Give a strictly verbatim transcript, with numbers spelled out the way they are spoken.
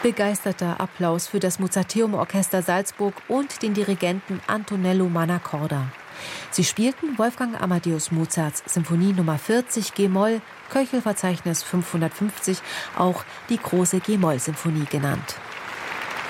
Begeisterter Applaus für das Mozarteum Orchester Salzburg und den Dirigenten Antonello Mannacorda. Sie spielten Wolfgang Amadeus Mozarts Symphonie Nummer vierzig G-Moll, Köchelverzeichnis fünfhundertfünfzig, auch die große G-Moll-Symphonie genannt.